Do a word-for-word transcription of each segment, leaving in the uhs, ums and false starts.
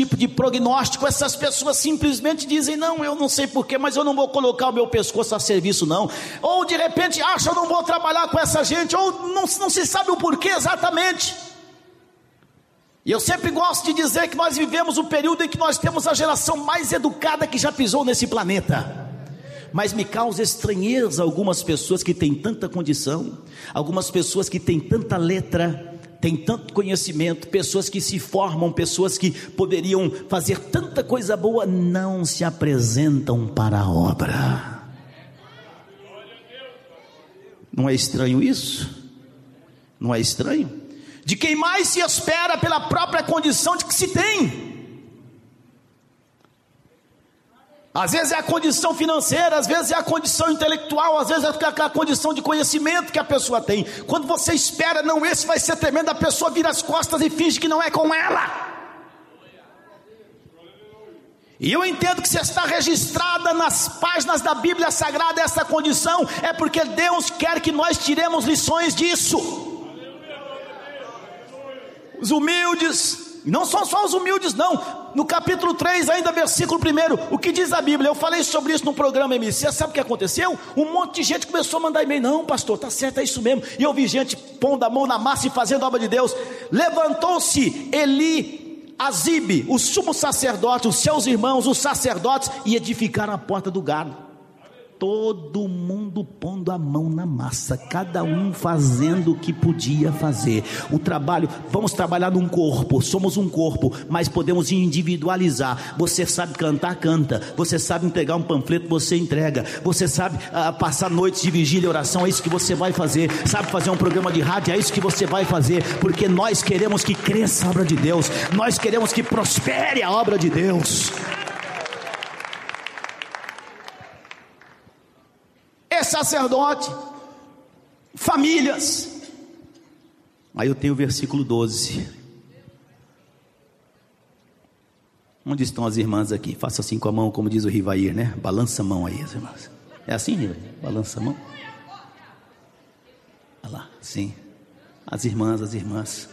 tipo de prognóstico, essas pessoas simplesmente dizem: não, eu não sei porquê, mas eu não vou colocar o meu pescoço a serviço não. Ou de repente acham: eu não vou trabalhar com essa gente, ou não, não se sabe o porquê exatamente. E eu sempre gosto de dizer que nós vivemos o período em que nós temos a geração mais educada que já pisou nesse planeta. Mas me causa estranheza algumas pessoas que têm tanta condição, algumas pessoas que têm tanta letra, tem tanto conhecimento, pessoas que se formam, pessoas que poderiam fazer tanta coisa boa, não se apresentam para a obra. Não é estranho isso? Não é estranho? De quem mais se espera pela própria condição de que se tem. Às vezes é a condição financeira, às vezes é a condição intelectual, às vezes é a condição de conhecimento que a pessoa tem. Quando você espera: não, esse vai ser tremendo, a pessoa vira as costas e finge que não é com ela. E eu entendo que se está registrada nas páginas da Bíblia Sagrada essa condição, é porque Deus quer que nós tiremos lições disso. Os humildes, e não são só os humildes não. No capítulo três ainda, versículo um, o que diz a Bíblia? Eu falei sobre isso no programa M C. Sabe o que aconteceu? Um monte de gente começou a mandar e-mail: não, pastor, está certo, é isso mesmo. E eu vi gente pondo a mão na massa e fazendo a obra de Deus. Levantou-se Eli Azibe, o sumo sacerdote, os seus irmãos, os sacerdotes, e edificaram a porta do gado. Todo mundo pondo a mão na massa, cada um fazendo o que podia fazer. O trabalho, vamos trabalhar num corpo, somos um corpo, mas podemos individualizar. Você sabe cantar, canta. Você sabe entregar um panfleto, você entrega. Você sabe uh, passar noites de vigília e oração, é isso que você vai fazer. Sabe fazer um programa de rádio, é isso que você vai fazer. Porque nós queremos que cresça a obra de Deus, nós queremos que prospere a obra de Deus. É sacerdote, famílias. Aí eu tenho o versículo doze. Onde estão as irmãs aqui? Faça assim com a mão, como diz o Rivair, né? Balança a mão aí, as irmãs. É assim, Rivair? Balança a mão. Olha lá, sim. As irmãs, as irmãs.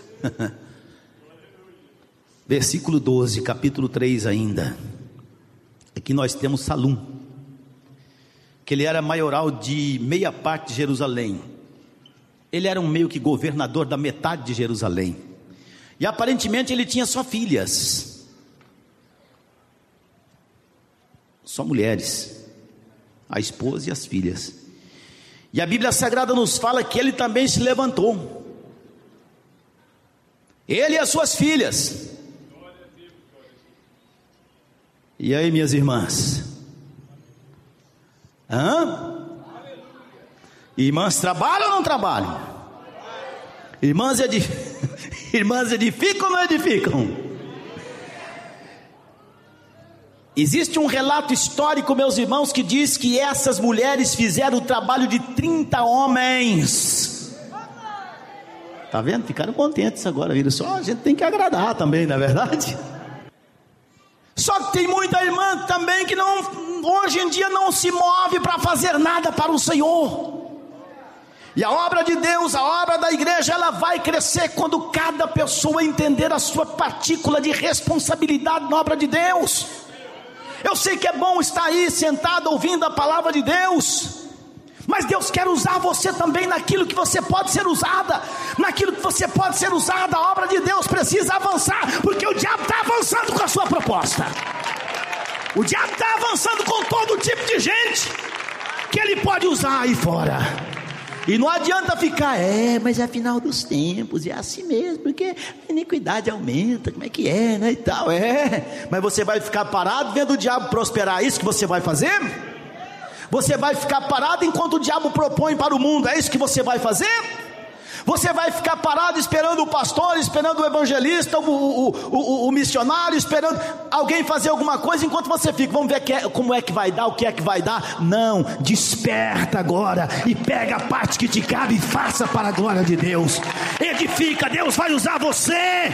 Versículo doze, capítulo três ainda. Aqui nós temos Salum, que ele era maioral de meia parte de Jerusalém. Ele era um meio que governador da metade de Jerusalém. E aparentemente ele tinha só filhas, só mulheres, a esposa e as filhas. E a Bíblia Sagrada nos fala que ele também se levantou, ele e as suas filhas. E aí, minhas irmãs? Hã? Irmãs trabalham ou não trabalham? Irmãs, edif... Irmãs edificam ou não edificam? Existe um relato histórico, meus irmãos, que diz que essas mulheres fizeram o trabalho de trinta homens. Tá vendo? Ficaram contentes agora, viram só? A gente tem que agradar também, não é verdade? Só que tem muita irmã também que não, hoje em dia não se move para fazer nada para o Senhor. E a obra de Deus, a obra da igreja, ela vai crescer quando cada pessoa entender a sua partícula de responsabilidade na obra de Deus. Eu sei que é bom estar aí sentado ouvindo a palavra de Deus, mas Deus quer usar você também naquilo que você pode ser usada. Naquilo que você pode ser usada, a obra de Deus precisa avançar, porque o diabo está avançando com a sua proposta. O diabo está avançando com todo tipo de gente que ele pode usar aí fora. E não adianta ficar: é, mas é final dos tempos, é assim mesmo, porque a iniquidade aumenta, como é que é, né, e tal, é. Mas você vai ficar parado vendo o diabo prosperar, é isso que você vai fazer? Você vai ficar parado enquanto o diabo propõe para o mundo, é isso que você vai fazer? Você vai ficar parado esperando o pastor, esperando o evangelista, o, o, o, o missionário, esperando alguém fazer alguma coisa, enquanto você fica: vamos ver que é, como é que vai dar, o que é que vai dar? Não, desperta agora e pega a parte que te cabe e faça para a glória de Deus. Edifica, Deus vai usar você.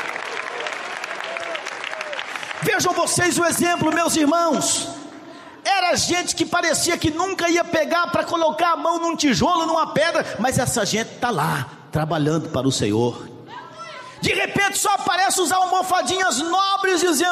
Vejam vocês o exemplo, meus irmãos. Era gente que parecia que nunca ia pegar para colocar a mão num tijolo, numa pedra, mas essa gente está lá, trabalhando para o Senhor. De repente só aparecem os almofadinhas novas pobres, dizendo: